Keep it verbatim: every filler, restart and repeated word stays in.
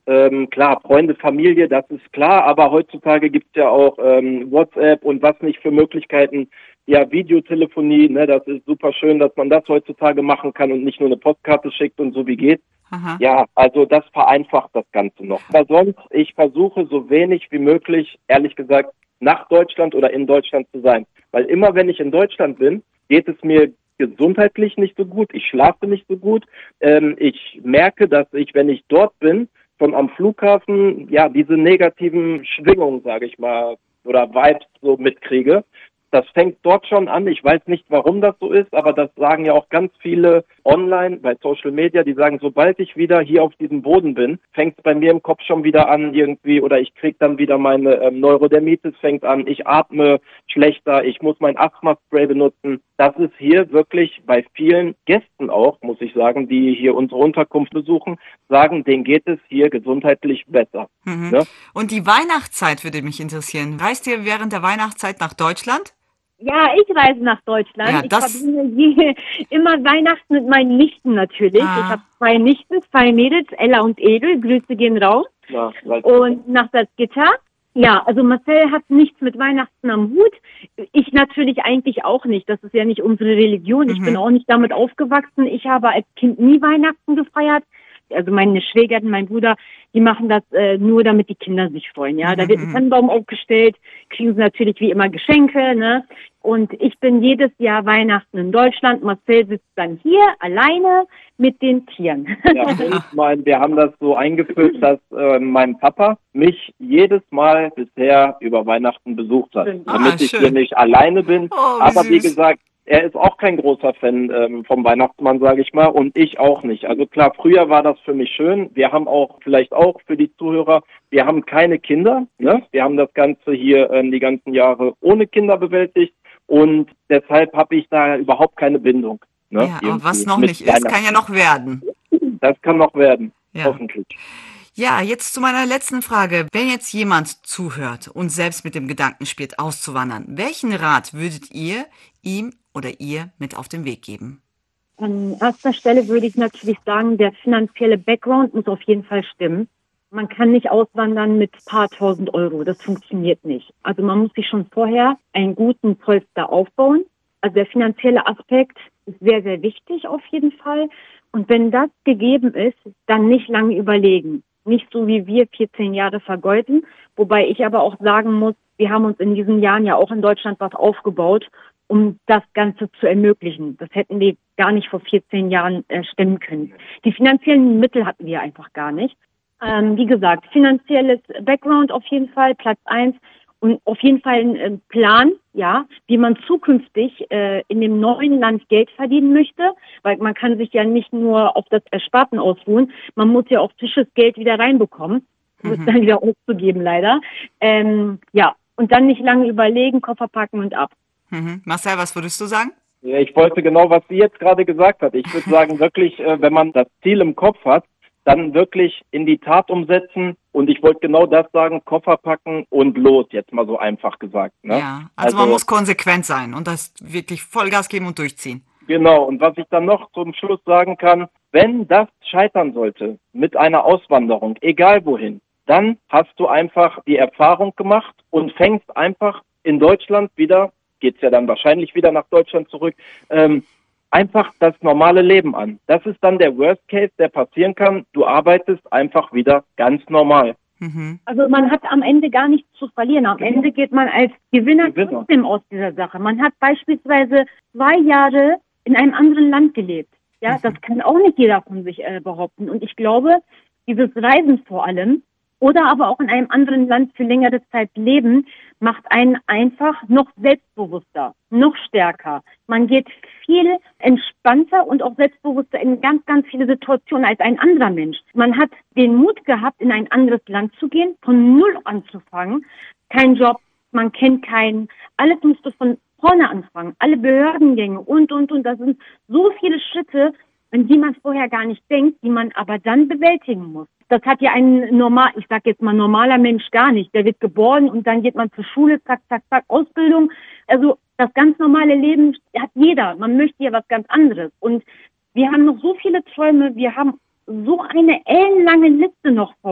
Ähm, klar, Freunde, Familie, das ist klar, aber heutzutage gibt's ja auch ähm, WhatsApp und was nicht für Möglichkeiten. Ja, Videotelefonie, ne, das ist super schön, dass man das heutzutage machen kann und nicht nur eine Postkarte schickt und so wie geht. Aha. Ja, also das vereinfacht das Ganze noch. Aber sonst, ich versuche so wenig wie möglich, ehrlich gesagt, nach Deutschland oder in Deutschland zu sein. Weil immer wenn ich in Deutschland bin, geht es mir gesundheitlich nicht so gut, ich schlafe nicht so gut. Ähm, ich merke, dass ich, wenn ich dort bin, schon am Flughafen, ja, diese negativen Schwingungen, sage ich mal, oder Vibes so mitkriege. Das fängt dort schon an. Ich weiß nicht, warum das so ist, aber das sagen ja auch ganz viele online bei Social Media, die sagen, sobald ich wieder hier auf diesem Boden bin, fängt es bei mir im Kopf schon wieder an irgendwie, oder ich kriege dann wieder meine ähm, Neurodermitis fängt an, ich atme schlechter, ich muss mein Asthma-Spray benutzen. Das ist hier wirklich bei vielen Gästen auch, muss ich sagen, die hier unsere Unterkunft besuchen, sagen, denen geht es hier gesundheitlich besser. Mhm. Ne? Und die Weihnachtszeit würde mich interessieren. Reist ihr während der Weihnachtszeit nach Deutschland? Ja, ich reise nach Deutschland. Ja, ich das- verbinde je, immer Weihnachten mit meinen Nichten natürlich. Ah. Ich habe zwei Nichten, zwei Mädels, Ella und Edel. Grüße gehen raus. Ja, weil- Und nach Salzgitter. Ja, also Marcel hat nichts mit Weihnachten am Hut. Ich natürlich eigentlich auch nicht. Das ist ja nicht unsere Religion. Ich Mhm. bin auch nicht damit aufgewachsen. Ich habe als Kind nie Weihnachten gefeiert. Also meine Schwägerin, mein Bruder, die machen das äh, nur, damit die Kinder sich freuen. Ja, da wird ein Tannenbaum aufgestellt, kriegen sie natürlich wie immer Geschenke, ne? Und ich bin jedes Jahr Weihnachten in Deutschland. Marcel sitzt dann hier alleine mit den Tieren. Ja, und mein, wir haben das so eingeführt, dass äh, mein Papa mich jedes Mal bisher über Weihnachten besucht hat, Schön. damit Ah, ich schön. hier nicht alleine bin. Oh, wie Aber wie süß. gesagt, er ist auch kein großer Fan ähm, vom Weihnachtsmann, sage ich mal, und ich auch nicht. Also klar, früher war das für mich schön. Wir haben auch, vielleicht auch für die Zuhörer, wir haben keine Kinder. Ne? Wir haben das Ganze hier ähm, die ganzen Jahre ohne Kinder bewältigt und deshalb habe ich da überhaupt keine Bindung. Ne? Ja, aber Irgendwie was noch mit nicht ist, kann ja noch werden. Das kann noch werden, Ja. hoffentlich. Ja, jetzt zu meiner letzten Frage. Wenn jetzt jemand zuhört und selbst mit dem Gedanken spielt, auszuwandern, welchen Rat würdet ihr ihm oder ihr mit auf den Weg geben? An erster Stelle würde ich natürlich sagen, der finanzielle Background muss auf jeden Fall stimmen. Man kann nicht auswandern mit ein paar tausend Euro. Das funktioniert nicht. Also man muss sich schon vorher einen guten Polster aufbauen. Also der finanzielle Aspekt ist sehr, sehr wichtig auf jeden Fall. Und wenn das gegeben ist, dann nicht lange überlegen. Nicht so wie wir vierzehn Jahre vergeuden. Wobei ich aber auch sagen muss, wir haben uns in diesen Jahren ja auch in Deutschland was aufgebaut, um das Ganze zu ermöglichen. Das hätten wir gar nicht vor vierzehn Jahren äh, stemmen können. Die finanziellen Mittel hatten wir einfach gar nicht. Ähm, wie gesagt, finanzielles Background auf jeden Fall, Platz eins. Und auf jeden Fall ein äh, Plan, ja, wie man zukünftig äh, in dem neuen Land Geld verdienen möchte, weil man kann sich ja nicht nur auf das Ersparten ausruhen, man muss ja auch frisches Geld wieder reinbekommen, um es dann wieder auszugeben leider. Ähm, ja, und dann nicht lange überlegen, Koffer packen und ab. Mhm. Marcel, was würdest du sagen? Ja, ich wollte genau, was sie jetzt gerade gesagt hat. Ich würde sagen, wirklich, äh, wenn man das Ziel im Kopf hat, dann wirklich in die Tat umsetzen. Und ich wollte genau das sagen, Koffer packen und los, jetzt mal so einfach gesagt. Ne? Ja, also, man muss konsequent sein und das wirklich Vollgas geben und durchziehen. Genau, und was ich dann noch zum Schluss sagen kann, wenn das scheitern sollte mit einer Auswanderung, egal wohin, dann hast du einfach die Erfahrung gemacht und fängst einfach in Deutschland wieder, geht's ja dann wahrscheinlich wieder nach Deutschland zurück, ähm, einfach das normale Leben an. Das ist dann der Worst Case, der passieren kann. Du arbeitest einfach wieder ganz normal. Mhm. Also man hat am Ende gar nichts zu verlieren. Am Ende geht man als Gewinner, Gewinner. trotzdem aus dieser Sache. Man hat beispielsweise zwei Jahre in einem anderen Land gelebt. Ja, das kann auch nicht jeder von sich äh, behaupten. Und ich glaube, dieses Reisen vor allem oder aber auch in einem anderen Land für längere Zeit leben, macht einen einfach noch selbstbewusster, noch stärker. Man geht viel entspannter und auch selbstbewusster in ganz, ganz viele Situationen als ein anderer Mensch. Man hat den Mut gehabt, in ein anderes Land zu gehen, von Null anzufangen. Kein Job, man kennt keinen. Alles musste von vorne anfangen. Alle Behördengänge und, und, und. Das sind so viele Schritte, an die man vorher gar nicht denkt, die man aber dann bewältigen muss. Das hat ja ein normal, ich sag jetzt mal normaler Mensch gar nicht. Der wird geboren und dann geht man zur Schule, zack, zack, zack, Ausbildung. Also das ganz normale Leben hat jeder. Man möchte ja was ganz anderes. Und wir haben noch so viele Träume, wir haben so eine ellenlange Liste noch vor